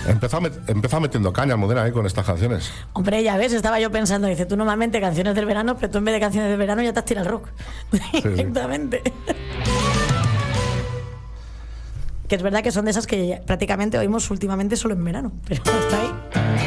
Empezó metiendo caña, Almudena, con estas canciones. Hombre, ya ves, estaba yo pensando, dice, tú normalmente canciones del verano, pero tú en vez de canciones del verano ya te has tirado el rock. Directamente. Sí. Que es verdad que son de esas que prácticamente oímos últimamente solo en verano, pero está ahí.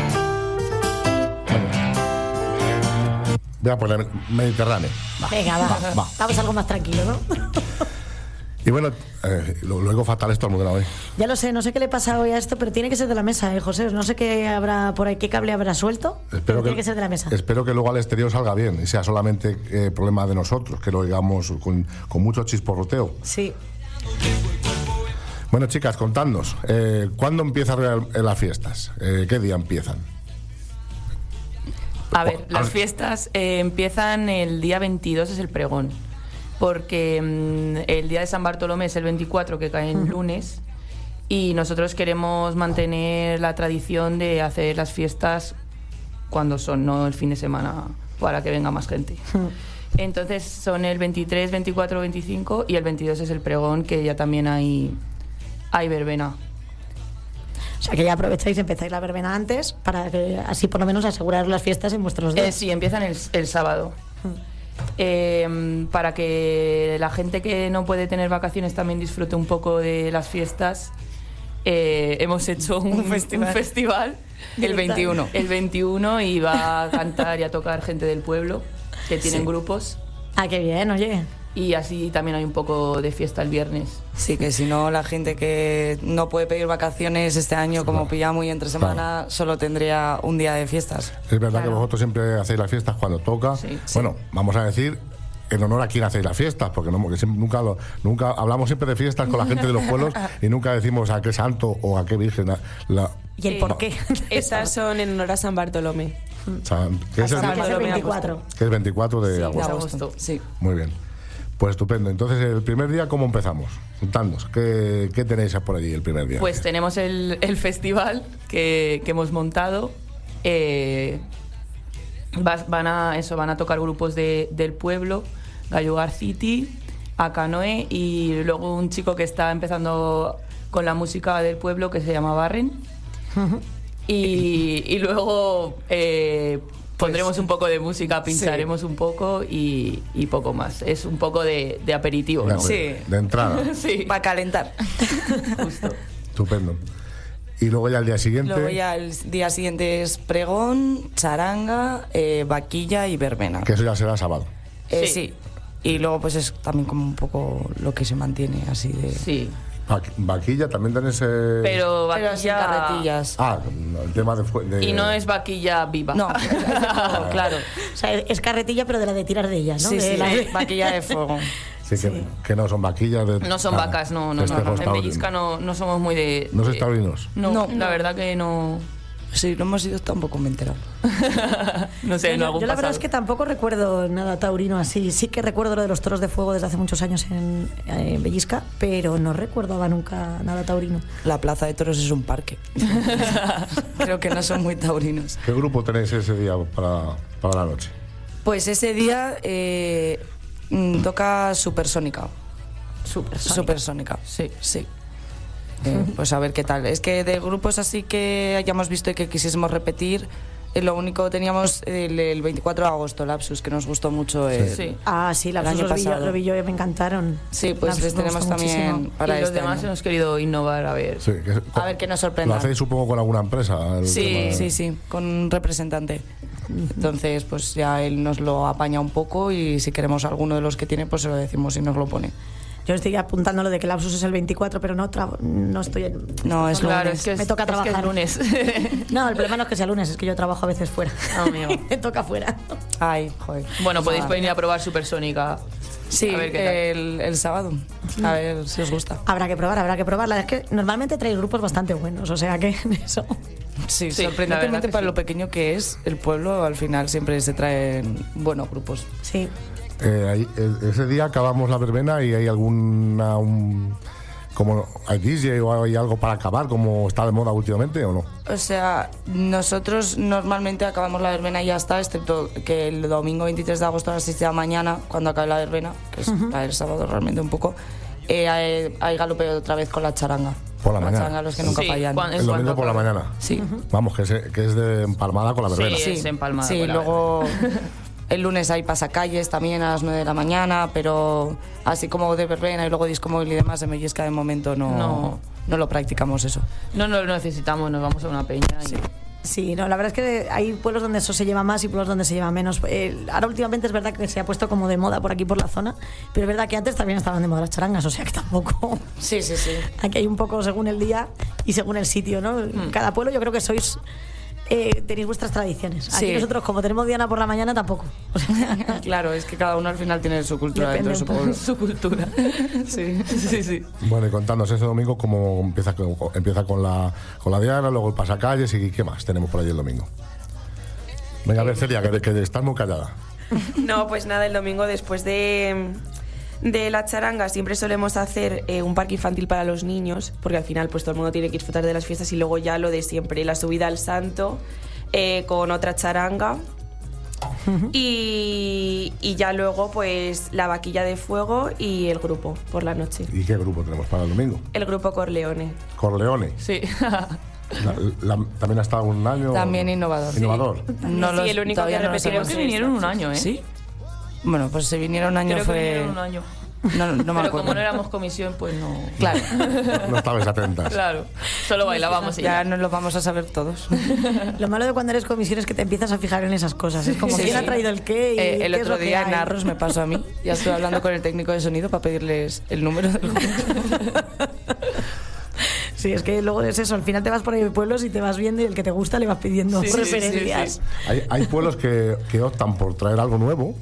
Ya, pues el Mediterráneo. Venga, va. Vamos a algo más tranquilo, ¿no? Y bueno, lo oigo fatal esto, Almudena, hoy. Ya lo sé, no sé qué le pasa hoy a esto, pero tiene que ser de la mesa, José. No sé qué habrá por ahí, qué cable habrá suelto, pero tiene que ser de la mesa. Espero que luego al exterior salga bien y sea solamente problema de nosotros, que lo oigamos con mucho chisporroteo. Sí. Bueno, chicas, contadnos, ¿cuándo empiezan las fiestas? ¿Qué día empiezan? A ver, las fiestas empiezan el día 22, es el pregón, porque el día de San Bartolomé es el 24, que cae en lunes, y nosotros queremos mantener la tradición de hacer las fiestas cuando son, no el fin de semana, para que venga más gente. Entonces son el 23, 24, 25 y el 22 es el pregón, que ya también hay verbena. O sea, que ya aprovecháis y empezáis la verbena antes para que así por lo menos asegurar las fiestas en vuestros días. Sí, empiezan el sábado. Para que la gente que no puede tener vacaciones también disfrute un poco de las fiestas, hemos hecho un festival el 21 y va a cantar y a tocar gente del pueblo que tienen grupos. Ah, qué bien, oye. Y así también hay un poco de fiesta el viernes. Sí, que si no, la gente que no puede pedir vacaciones este año, como pilla muy entre semana, solo tendría un día de fiestas. Es verdad que vosotros siempre hacéis las fiestas cuando toca. Sí. Bueno, vamos a decir en honor a quién hacéis las fiestas, porque nunca hablamos siempre de fiestas con la gente de los pueblos y nunca decimos a qué santo o a qué virgen. ¿Y el por qué? Estas son en honor a San Bartolomé. ¿Qué es el 24? Que es 24 de agosto. Sí. Muy bien. Pues estupendo. Entonces, el primer día, ¿cómo empezamos? Contadnos, ¿qué tenéis por allí el primer día? Pues tenemos el festival que hemos montado. Van a tocar grupos del pueblo, Gallugar City, Acanoe, y luego un chico que está empezando con la música del pueblo que se llama Barren. Y luego pondremos un poco de música, pincharemos un poco y poco más. Es un poco de aperitivo, ¿no? Sí. De entrada. Sí. Para calentar. Justo. Estupendo. Y luego ya el día siguiente. Luego ya el día siguiente es pregón, charanga, vaquilla y verbena. Que eso ya será sábado. Sí. Y luego pues es también como un poco lo que se mantiene así de... Sí. Vaquilla también tenés... Pero sin vaquilla... carretillas. El tema de... Y no es vaquilla viva. No, claro. O sea, es carretilla, pero de la de tirar de ellas, ¿no? Sí, de vaquilla de fuego. Sí, que no son vaquillas de... No son vacas, no. En Bellisca no somos muy de... ¿No sois taurinos? No, la verdad que no... Sí, no hemos ido tampoco me he enterado. No sé, yo la verdad es que tampoco recuerdo nada taurino así. Sí que recuerdo lo de los toros de fuego desde hace muchos años en Bellisca, pero no recordaba nunca nada taurino. La plaza de toros es un parque. Creo que no son muy taurinos. ¿Qué grupo tenéis ese día para la noche? Pues ese día toca Supersónica. Supersónica, sí. Pues a ver qué tal. Es que de grupos así que hayamos visto y que quisiésemos repetir, lo único teníamos el 24 de agosto, Lapsus, que nos gustó mucho. Sí. Ah, sí, Lapsus lo vi yo y me encantaron. Sí, pues Lapsus les tenemos también muchísimo. para y los demás año. hemos querido innovar, a ver. Sí, a ver qué nos sorprende. Lo hacéis supongo con alguna empresa. Sí, con un representante. Entonces, pues ya él nos lo apaña un poco y si queremos alguno de los que tiene, pues se lo decimos y nos lo pone. Yo estoy apuntando lo de que el Lapsus es el 24, pero no estoy en... No, es claro, lunes. es que me toca trabajar. Es que es lunes. No, el problema no es que sea lunes, es que yo trabajo a veces fuera. Amigo. Me toca fuera. Ay, joder. Bueno, podéis venir a probar Supersónica. Sí, a ver qué tal. el sábado. A ver si os gusta. Habrá que probar. La verdad es que normalmente traéis grupos bastante buenos, o sea que eso... Sí, Sí, sorprendentemente que para sí. lo pequeño que es el pueblo, al final siempre se traen buenos grupos. Sí. Ese día acabamos la verbena y hay como hay DJ o hay algo para acabar, como está de moda últimamente, ¿o no? O sea, nosotros normalmente acabamos la verbena y ya está, excepto que el domingo 23 de agosto a las 6 de la mañana, cuando acabe la verbena, que es el sábado realmente un poco, hay galopeo otra vez con la charanga. Por la mañana. Charanga, los que nunca fallan. El domingo por la mañana. Sí. Vamos, que es de empalmada con la verbena. Sí, es empalmada. Sí, luego el lunes hay pasacalles también a las 9 de la mañana, pero así como de verbena y luego disco móvil y demás, en Mellesca de momento no lo practicamos eso. No lo necesitamos, nos vamos a una peña. Sí. Sí, no, la verdad es que hay pueblos donde eso se lleva más y pueblos donde se lleva menos. Ahora últimamente es verdad que se ha puesto como de moda por aquí, por la zona, pero es verdad que antes también estaban de moda las charangas, o sea que tampoco... Sí. Aquí hay un poco según el día y según el sitio, ¿no? Cada pueblo yo creo que sois... tenéis vuestras tradiciones. Aquí nosotros, como tenemos Diana por la mañana, tampoco. O sea, claro, es que cada uno al final tiene su cultura dentro de su pueblo. Su cultura. Sí. Bueno, y contándonos ese domingo cómo empieza con la Diana, luego el pasacalles y qué más tenemos por ahí el domingo. Venga, a ver, Celia, que estás muy callada. No, pues nada, el domingo después de la charanga siempre solemos hacer un parque infantil para los niños, porque al final pues todo el mundo tiene que disfrutar de las fiestas, y luego ya lo de siempre, la subida al santo con otra charanga. Y ya luego pues la vaquilla de fuego y el grupo por la noche. ¿Y qué grupo tenemos para el domingo? El grupo Corleone. Corleone. Sí. También ha estado un año. También innovador. Innovador. Sí, el único que repetiremos. Creo que vinieron un año, ¿eh? ¿Sí? Bueno, pues se vinieron un año. Creo que vinieron un año. No me Pero acuerdo. como no éramos comisión, pues no. Claro. No estabais atentas. Claro. Solo bailábamos y Ya nos lo vamos a saber todos. lo malo de cuando eres comisión es que te empiezas a fijar en esas cosas. Es como quién ha traído el qué y el qué otro es lo que día en hay. Arros me pasó a mí. Ya estoy hablando con el técnico de sonido para pedirles el número del grupo. Sí, es que luego es eso, al final te vas por ahí de pueblos y te vas viendo y el que te gusta le vas pidiendo referencias. Sí. Hay pueblos que optan por traer algo nuevo,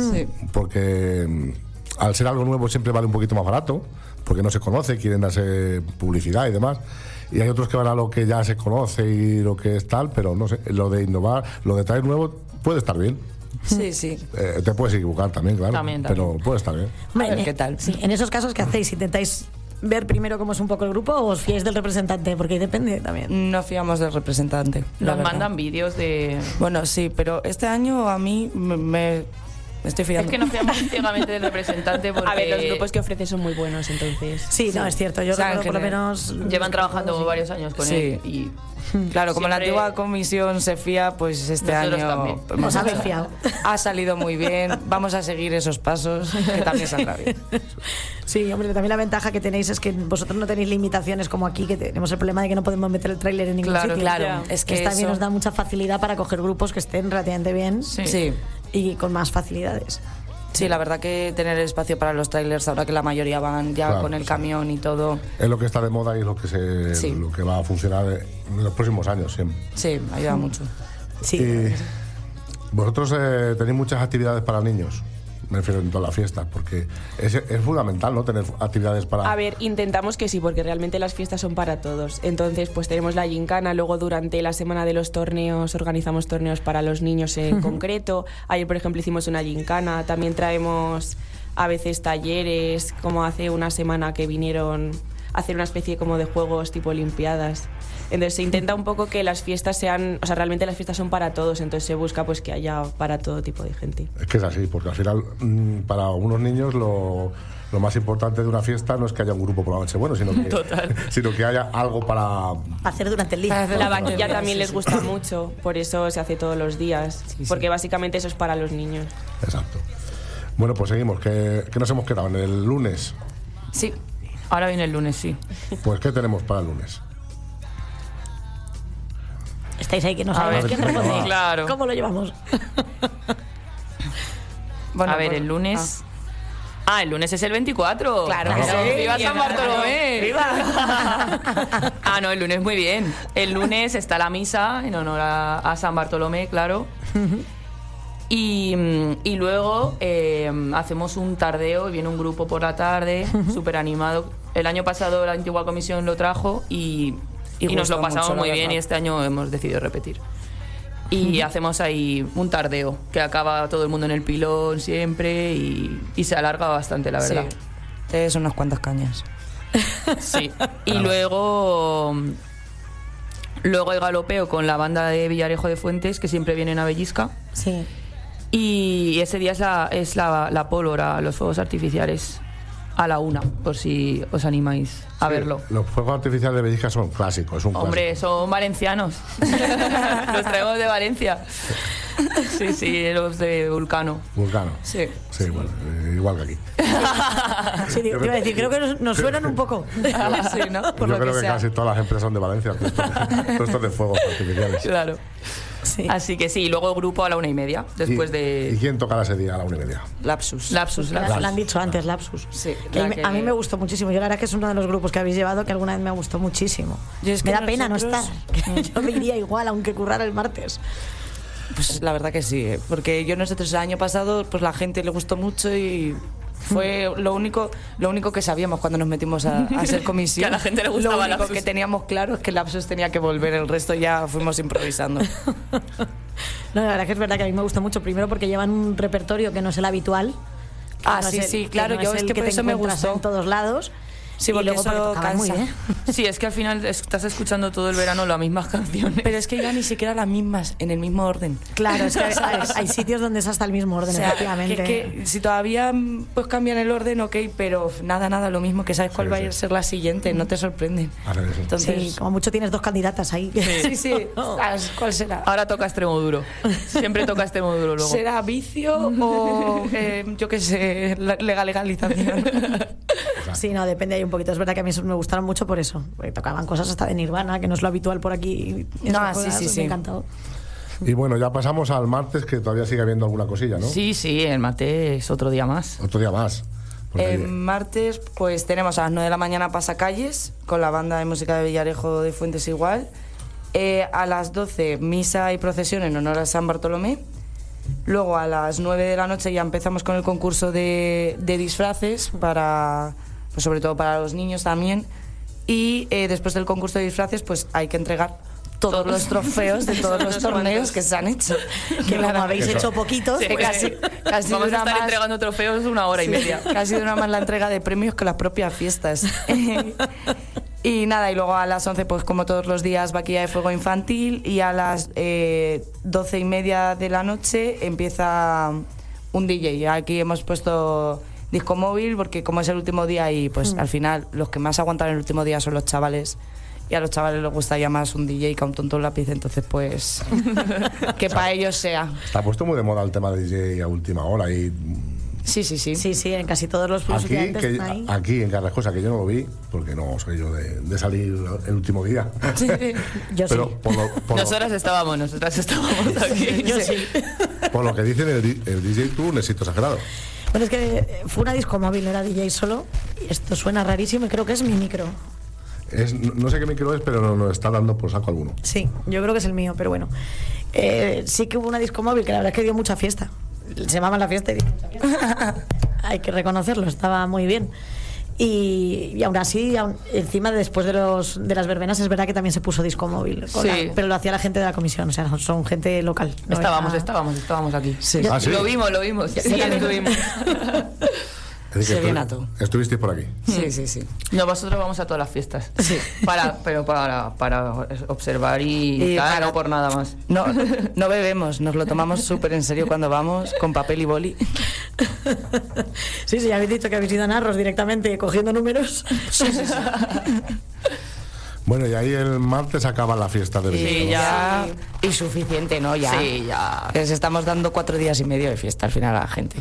porque al ser algo nuevo siempre vale un poquito más barato, porque no se conoce, quieren darse publicidad y demás. Y hay otros que van a lo que ya se conoce y lo que es tal, pero no sé, lo de innovar, lo de traer nuevo puede estar bien. Sí. Te puedes equivocar también, claro. También. Pero puede estar bien. Hombre, A ver qué tal. Sí, en esos casos, ¿qué hacéis? ¿Intentáis ver primero cómo es un poco el grupo o os fiáis del representante? Porque ahí depende también. No fiamos del representante. la Nos verdad. mandan vídeos de... Bueno, sí, pero este año a mí me estoy fiando. Es que nos fiamos ciegamente del representante porque... A ver, los grupos que ofrece son muy buenos, entonces. Sí, no, es cierto. Yo O sea, recuerdo por lo en menos... Llevan trabajando varios años con él y... Claro, como la Siempre- antigua comisión se fía, pues este Nosotros año también. Os habéis fiado. ha salido muy bien. Vamos a seguir esos pasos, que también saldrá bien. Sí, hombre, también la ventaja que tenéis es que vosotros no tenéis limitaciones como aquí, que tenemos el problema de que no podemos meter el tráiler en ningún Claro, sitio. claro. Ya. Es que Esta bien eso- nos da mucha facilidad para coger grupos que estén relativamente bien Sí. y con más facilidades. Sí, la verdad que tener espacio para los trailers, ahora que la mayoría van ya Claro, con el sí. camión y todo, Es lo que está de moda y es lo que Sí. lo que va a funcionar en los próximos años siempre. sí, ayuda mucho. Sí. Y vosotros tenéis muchas actividades para niños, me refiero en todas las fiestas, porque es fundamental, ¿no? Tener actividades para... A ver, intentamos que sí, porque realmente las fiestas son para todos. Entonces, pues tenemos la gincana, luego durante la semana de los torneos organizamos torneos para los niños en concreto. Ayer, por ejemplo, hicimos una gincana, también traemos a veces talleres, como hace una semana que vinieron a hacer una especie como de juegos tipo olimpiadas. Entonces se intenta un poco que las fiestas sean, o sea, realmente las fiestas son para todos, entonces se busca pues que haya para todo tipo de gente. Es que es así, porque al final para unos niños lo más importante de una fiesta no es que haya un grupo por la noche bueno, sino que haya algo para... Hacer durante el día. La vaquilla también les gusta mucho, por eso se hace todos los días, porque básicamente eso es para los niños. Exacto. Bueno, pues seguimos, que nos hemos quedado en el lunes. Sí. Ahora viene el lunes, sí. Pues ¿qué tenemos para el lunes? Estáis ahí que no A sabéis ver, quién venga, responde. va. Claro. ¿Cómo lo llevamos? Bueno, A ver, pues- el lunes... el lunes es el 24. Claro que sí. ¡Viva San Bartolomé! ¡Viva! No, el lunes muy bien. El lunes está la misa en honor a San Bartolomé, claro. Y luego hacemos un tardeo y viene un grupo por la tarde, súper animado. El año pasado la antigua comisión lo trajo y nos gustó lo pasamos mucho, la muy bien verdad. y este año hemos decidido repetir. Y hacemos ahí un tardeo, que acaba todo el mundo en el pilón siempre y se alarga bastante, la verdad. Sí, es unas cuantas cañas. Sí. Y luego hay galopeo con la banda de Villarejo de Fuentes, que siempre vienen a Bellisca. Sí. Y ese día es la pólvora, los fuegos artificiales. a la 1, por si os animáis a verlo. Los fuegos artificiales de Bellisca son clásicos, es un Hombre, clásico. son valencianos. Los traemos de Valencia. Sí, los de Vulcano. Vulcano. Sí. Sí, bueno, igual que aquí. Sí, te iba a decir, creo que nos suenan un poco. Sí, ¿no? Por Yo lo creo que sea. casi todas las empresas son de Valencia, todos estos de fuegos artificiales. Claro. Sí. Así que sí, luego grupo a la 1:30, después ¿Y de quién tocará ese día a la 1:30? Lapsus. Lapsus. Lo han dicho antes, Lapsus. Sí, Que a mí me gustó muchísimo. Yo la verdad que es uno de los grupos que habéis llevado que alguna vez me gustó muchísimo. Yo es que me da pena no estar. nosotros- Yo me iría igual, aunque currara el martes. Pues la verdad que sí, porque nosotros el año pasado pues la gente le gustó mucho y fue lo único que sabíamos cuando nos metimos a hacer comisión. Que a la gente le gustaba Lo único Lapsus. que teníamos claro es que Lapsus tenía que volver, el resto ya fuimos improvisando. No, la verdad que es verdad que a mí me gusta mucho. Primero porque llevan un repertorio que no es el habitual. Que Ah, no es sí, el- sí, que claro, no yo es es el que por te eso me encuentras gustó. en todos lados. Sí, y porque luego porque eso tocaban muy cansa. bien. Sí, es que al final estás escuchando todo el verano las mismas canciones. Pero es que ya ni siquiera las mismas, en el mismo orden. Claro, es que hay sitios donde es hasta el mismo orden, O sea, efectivamente. que si todavía pues cambian el orden, ok, pero nada, lo mismo, que sabes cuál Sí, va sí. a ser la siguiente, no te sorprenden. Hacer eso. Entonces, Sí, como mucho tienes dos candidatas ahí. sí, ¿sabes cuál será? Ahora toca extremo duro. Siempre toca extremo duro luego. ¿Será vicio o, yo qué sé, legalización? Sí, no, depende ahí un poquito. Es verdad que a mí esos me gustaron mucho por eso. Porque tocaban cosas hasta de Nirvana, que no es lo habitual por aquí. Y esas No, sí, cosas, sí, Me sí. encantó. Y bueno, ya pasamos al martes, que todavía sigue habiendo alguna cosilla, ¿no? Sí, el martes es otro día más. Otro día más. Porque El martes, pues tenemos a las 9 de la mañana Pasacalles, con la banda de música de Villarejo de Fuentes igual. A las 12, misa y procesión en honor a San Bartolomé. Luego a las 9 de la noche ya empezamos con el concurso de disfraces, para, pues sobre todo para los niños también. Y después del concurso de disfraces, pues hay que entregar todos los trofeos de todos los torneos que se han hecho. Que como habéis Eso. hecho poquitos, Sí, pues casi Vamos a dura estar más- entregando trofeos 1 hora y media. Casi dura más la entrega de premios que las propias fiestas. Y nada, y luego a las 11, pues como todos los días, vaquilla de fuego infantil. Y a las 12:30 de la noche empieza un DJ. Aquí hemos puesto disco móvil porque como es el último día y pues al final los que más aguantan el último día son los chavales. Y a los chavales les gusta ya más un DJ que a un tonto en lápiz, entonces pues que para ellos sea. está puesto muy de moda el tema de DJ a última hora. Y Sí. sí, en casi todos los pueblos aquí, estudiantes están ahí. aquí en Carrascosa, que yo no lo vi, porque no soy yo de salir el último día. Yo Pero sí. Nosotras estábamos aquí. Yo sí. por lo que dicen, el DJ tuvo un éxito exagerado. Bueno, es que fue una disco móvil, no era DJ solo. Y esto suena rarísimo y creo que es mi micro. No sé qué micro es, pero nos está dando por saco alguno. Sí, yo creo que es el mío, pero bueno. Sí que hubo una disco móvil que la verdad es que dio mucha fiesta. Se llamaba La Fiesta y dio mucha fiesta. Hay que reconocerlo, estaba muy bien. Y aún así, encima después de las verbenas, es verdad que también se puso disco móvil. Sí. Pero lo hacía la gente de la comisión, o sea, son gente local. no Estábamos aquí. Sí. Ah, ¿sí? Lo vimos. Sí, estuvimos. Es decir, Se que viene a todo. estuvisteis por aquí. Sí. Nosotros vamos a todas las fiestas. Sí. Pero para observar y para- no por nada más. No bebemos, nos lo tomamos súper en serio cuando vamos, con papel y boli. Sí, habéis dicho que habéis ido a Narros directamente cogiendo números. Bueno, y ahí el martes acaba la fiesta de Sí, Bellisca, ya. Y suficiente, ¿no? Ya. Sí, ya. Les estamos dando 4 días y medio de fiesta al final a la gente.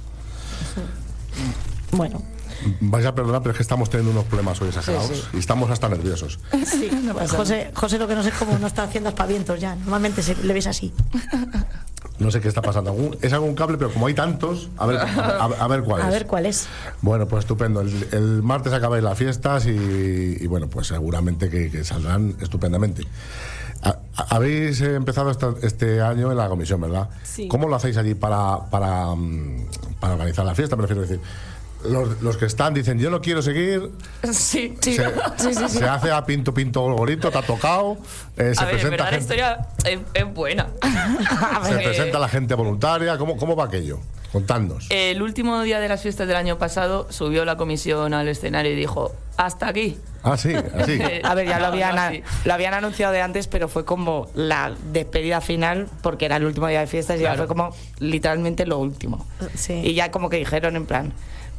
Bueno, Vais a perdonar, pero es que estamos teniendo unos problemas hoy exagerados Sí. y estamos hasta nerviosos. sí. José lo que no sé es cómo no está haciendo aspavientos ya. Normalmente le ves así. No sé qué está pasando. Es algún cable, pero como hay tantos, a ver cuál es. A ver cuál es. Bueno, pues estupendo. El martes acabáis las fiestas y bueno, pues seguramente que saldrán estupendamente. Habéis empezado este año en la comisión, ¿verdad? Sí. ¿Cómo lo hacéis allí para organizar la fiesta? Me refiero a decir, los que están dicen, yo no quiero seguir. Sí. Se hace a pinto gorito, te ha tocado. Se A ver, en presenta verdad la gente, historia es buena. se presenta la gente voluntaria. ¿Cómo va aquello? Contadnos. El último día de las fiestas del año pasado subió la comisión al escenario y dijo, hasta aquí. Ah, sí, así. A ver, ya No, sí. lo habían anunciado de antes, pero fue como la despedida final, porque era el último día de fiestas y ya Claro. fue como literalmente lo último. Sí. Y ya como que dijeron en plan,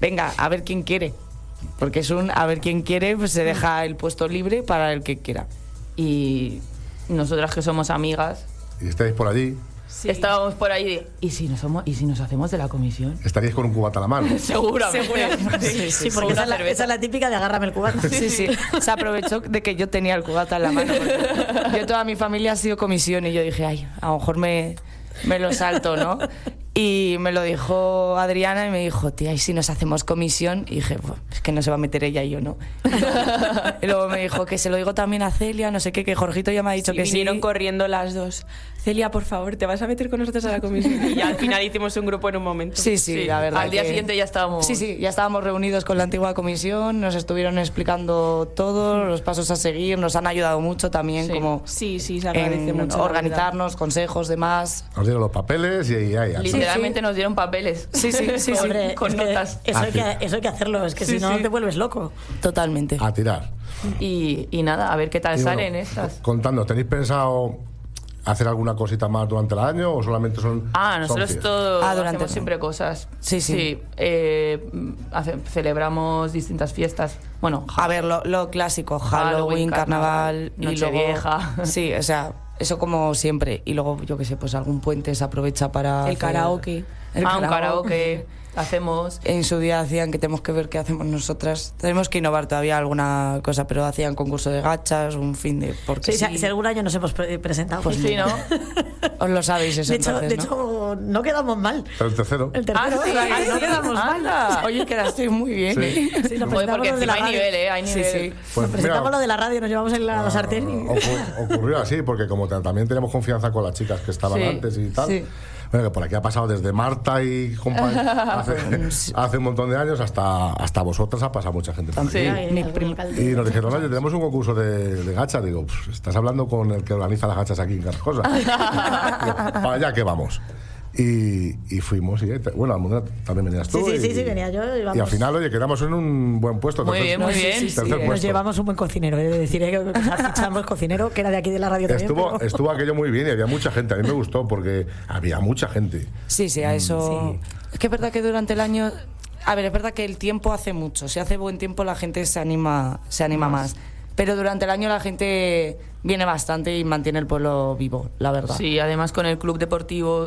venga, a ver quién quiere. Porque es a ver quién quiere, pues se deja el puesto libre para el que quiera. Y nosotras que somos amigas... Y estáis por allí. Sí. Estábamos por ahí de, ¿y si nos hacemos de la comisión? Estaríais con un cubata a la mano. Seguramente. Sí, porque esa es la típica de agárrame el cubata. Sí. Se aprovechó de que yo tenía el cubata en la mano. Yo, toda mi familia ha sido comisión y yo dije, ay, a lo mejor me lo salto, ¿no? Y me lo dijo Adriana y me dijo, tía, ¿y si nos hacemos comisión? Y dije, pues, es que no se va a meter ella y yo, ¿no? Y luego me dijo que se lo digo también a Celia, no sé qué, que Jorgito ya me ha dicho que sí. Vinieron corriendo las dos. Celia, por favor, ¿te vas a meter con nosotros a la comisión? Y ya al final hicimos un grupo en un momento. Sí, la verdad. Al día siguiente ya estábamos... Sí, ya estábamos reunidos con la antigua comisión, nos estuvieron explicando todo, los pasos a seguir, nos han ayudado mucho también, como... Sí, se agradece mucho. Organizarnos, consejos, demás. Nos dieron los papeles y ahí. Literalmente nos dieron papeles. Sí. Hombre, con notas. Eso hay que hacerlo, es que si no te vuelves loco. Totalmente. A tirar. Y nada, a ver qué tal salen estas. Contando, ¿tenéis pensado hacer alguna cosita más durante el año o solamente son... Nosotros hacemos siempre cosas. Sí. Celebramos distintas fiestas. Bueno, a ver, lo clásico, Halloween, carnaval y Nochevieja. Sí, o sea, eso como siempre. Y luego, yo qué sé, pues algún puente se aprovecha para... El karaoke. Un karaoke hacemos. En su día hacían que tenemos que ver qué hacemos nosotras. Tenemos que innovar todavía alguna cosa, pero hacían concurso de gachas, un fin de... Porque si algún año nos hemos presentado. Pues sí, ¿no? Os lo sabéis eso, de hecho, no quedamos mal. El tercero. No quedamos mal. Oye, quedasteis muy bien. Sí, nos porque encima hay nivel, hay nivel. Sí. Pues nos presentamos lo de la radio, nos llevamos en la sartén. Ocurrió así, porque como también teníamos confianza con las chicas que estaban antes y tal... Sí. Bueno, que por aquí ha pasado desde Marta y compañía hace un montón de años hasta vosotras ha pasado mucha gente por aquí. Y nos dijeron, oye, tenemos un concurso de gachas. Digo, estás hablando con el que organiza las gachas aquí en Carcosa. Para allá que vamos. Y fuimos, bueno, Almudena también venías tú. Sí, venía yo. Y al final, oye, quedamos en un buen puesto. Muy bien. Nos llevamos un buen cocinero, es decir, que fichamos cocinero, que era de aquí de la radio también. Estuvo aquello muy bien y había mucha gente. A mí me gustó porque había mucha gente. Sí, a eso... Es que es verdad que durante el año... A ver, es verdad que el tiempo hace mucho. Si hace buen tiempo la gente se anima más. Pero durante el año la gente viene bastante y mantiene el pueblo vivo, la verdad. Sí, además con el club deportivo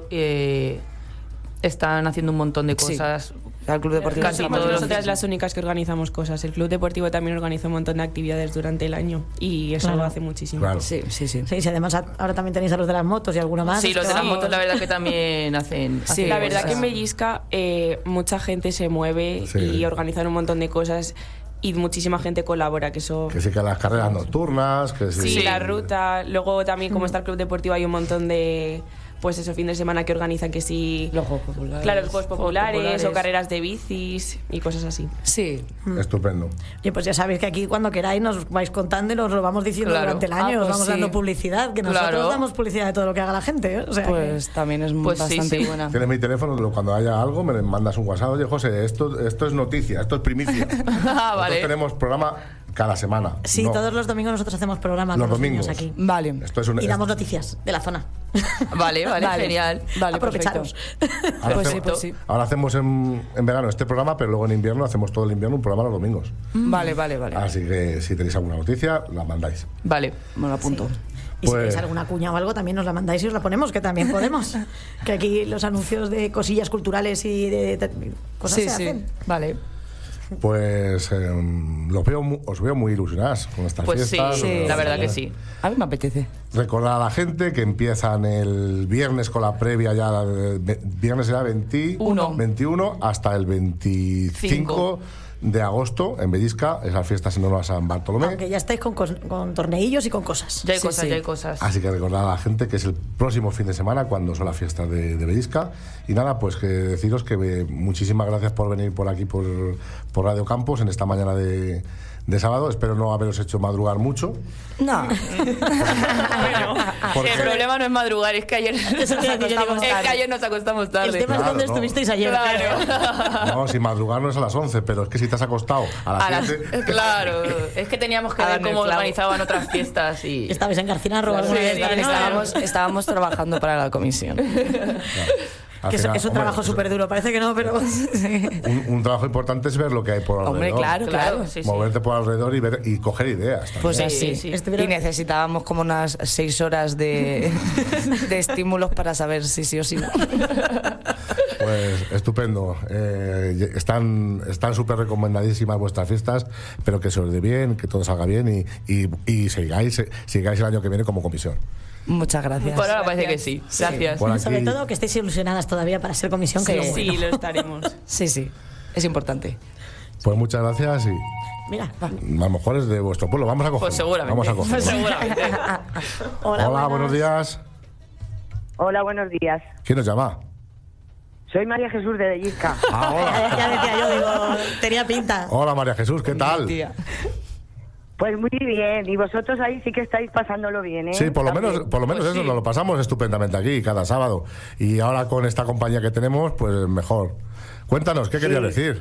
están haciendo un montón de cosas. El club deportivo somos nosotras las únicas que organizamos cosas. El club deportivo también organiza un montón de actividades durante el año y eso lo hace muchísimo. Claro. Sí, además ahora también tenéis a los de las motos y alguna más. Sí, los de las motos la verdad que también hacen la verdad que en Bellisca mucha gente se mueve y organizan un montón de cosas. Y muchísima gente colabora, que eso... Que sí, que las carreras nocturnas, que sí. Sí, la ruta. Luego también, como está el club deportivo, hay un montón de... Pues eso, fin de semana que organizan que sí... Los Juegos Populares. Claro, los Juegos Populares o carreras de bicis y cosas así. Sí. Estupendo. Y pues ya sabéis que aquí cuando queráis nos vais contando y nos lo vamos diciendo durante el año, os vamos dando publicidad, que nosotros damos publicidad de todo lo que haga la gente. O sea pues también es bastante buena. Tienes mi teléfono, cuando haya algo me mandas un WhatsApp. Oye, José, esto es noticia, esto es primicia. Vale. Tenemos programa cada semana. Sí, todos los domingos nosotros hacemos programa con los niños aquí. Vale. Y damos noticias de la zona. Vale, genial. Vale, aprovecharos. Pues sí. Ahora hacemos en verano este programa, pero luego en invierno hacemos todo el invierno un programa los domingos. Vale. Así que si tenéis alguna noticia, la mandáis. Vale, me lo apunto. Y si tenéis alguna cuña o algo, también nos la mandáis y os la ponemos, que también podemos. Que aquí los anuncios de cosillas culturales y de cosas se hacen. Vale. Pues os veo muy ilusionadas con estas fiestas. Sí, la verdad que sí. A mí me apetece. Recordar a la gente que empiezan el viernes con la previa ya, viernes será 21 hasta el 25 de agosto en Bellisca, esas fiestas en honor a San Bartolomé. Aunque ya estáis con torneillos y con cosas. Ya hay cosas. Así que recordar a la gente que es el próximo fin de semana cuando son las fiestas de Bellisca. Y nada, pues que deciros que muchísimas gracias por venir por aquí por Radio Campos en esta mañana de sábado. Espero no haberos hecho madrugar mucho. No. Bueno, el problema no es madrugar, es que ayer nos acostamos tarde. El tema es dónde estuvisteis ayer. Claro. No, si madrugar no es a las 11, pero es que si te has acostado a las 7... Claro, es que teníamos que ver cómo organizaban otras fiestas y... Estabais en Garcinarro. Estábamos trabajando para la comisión. Que es un trabajo súper duro, parece que no, pero... Un trabajo importante es ver lo que hay por alrededor. Hombre, claro. Sí, Moverte por alrededor y coger ideas también. Pues así. Sí. Y necesitábamos como unas 6 horas de estímulos para saber si sí o si no. Pues estupendo. Están súper recomendadísimas vuestras fiestas, pero que se os dé bien, que todo salga bien y sigáis el año que viene como comisión. Muchas gracias. Por ahora parece que sí. Gracias. Por aquí- Sobre todo que estéis ilusionadas todavía para ser comisión, que es lo bueno. Sí, lo estaremos. Sí, es importante. Pues muchas gracias y Mira. a lo mejor es de vuestro pueblo. Vamos a coger. Pues seguramente. Vamos a coger. Pues seguramente. Hola, buenos días. Hola, buenos días. ¿Quién nos llama? Soy María Jesús de Bellisca. Hola. Ya decía yo, digo, tenía pinta. Hola, María Jesús, ¿qué tal? Pues muy bien, y vosotros ahí sí que estáis pasándolo bien, ¿eh? Sí, por lo También. menos Pues eso, sí. nos lo pasamos estupendamente aquí cada sábado. Y ahora con esta compañía que tenemos, pues mejor. Cuéntanos, ¿qué querías decir?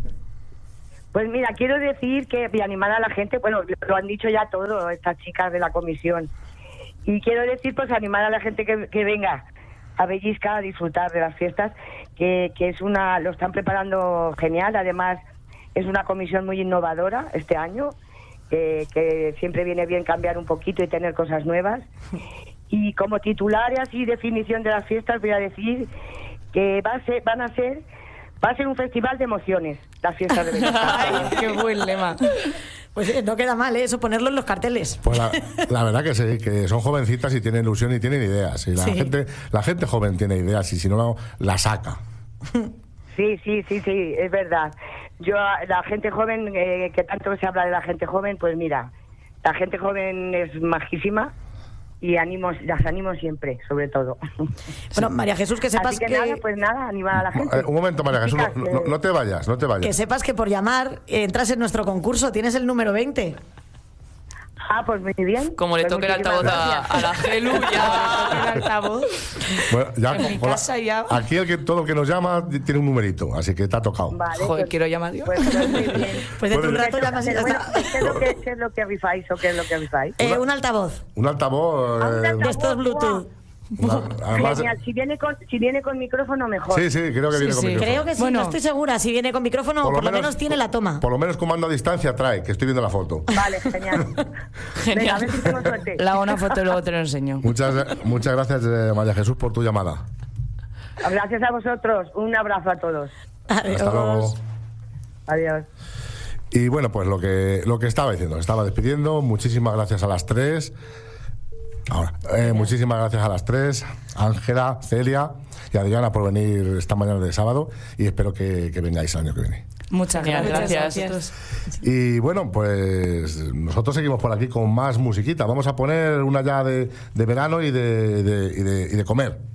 Pues mira, quiero decir que y animar a la gente, bueno, lo han dicho ya todo estas chicas de la comisión. Y quiero decir, pues animar a la gente que venga a Bellisca a disfrutar de las fiestas, que lo están preparando genial. Además, es una comisión muy innovadora este año, que siempre viene bien cambiar un poquito y tener cosas nuevas. Y como titulares y definición de las fiestas voy a decir que va a ser un festival de emociones, las fiestas de Bellisca. Qué buen lema. Pues no queda mal, eso, ponerlo en los carteles. Pues la verdad que sí, que son jovencitas y tienen ilusión y tienen ideas. Y la gente joven tiene ideas y si no, la saca. Sí, es verdad. Yo, la gente joven, que tanto se habla de la gente joven, pues mira, la gente joven es majísima y las animo siempre, sobre todo. Bueno, María Jesús, que sepas Así que nada, animar a la gente. Un momento, María Jesús, Chicas, no te vayas, no te vayas. que sepas que por llamar entras en nuestro concurso, tienes el número 20. Pues muy bien. Como le Pues toque el muchísimas altavoz a la Gelu, ya. El altavoz. Bueno, ya, En mi casa ya. Aquí todo el que nos llama tiene un numerito, así que te ha tocado. Vale, Joder, quiero llamar yo. pues muy bien. Pues dentro de un rato llamas y ya Bueno, está. ¿qué es lo que rifáis o qué es lo que rifáis? Un altavoz. Un altavoz. un altavoz. De estos Bluetooth. Además, Genial, si viene con micrófono mejor. sí, creo que viene con micrófono. Creo que sí, Bueno. no estoy segura. Si viene con micrófono, por lo menos tiene la toma. Por lo menos comando a distancia trae, que estoy viendo la foto. Vale, genial. Venga, a ver si tengo suerte. Le hago una foto y luego te lo enseño. Muchas gracias, María Jesús, por tu llamada. Gracias a vosotros. Un abrazo a todos. Adiós. Hasta luego. Adiós. Y bueno, pues lo que estaba diciendo, estaba despidiendo. Muchísimas gracias a las tres. Muchísimas gracias a las tres, Ángela, Celia y Adriana por venir esta mañana de sábado y espero que vengáis el año que viene. Muchas gracias. Y bueno, pues nosotros seguimos por aquí con más musiquita. Vamos a poner una ya de verano y de comer.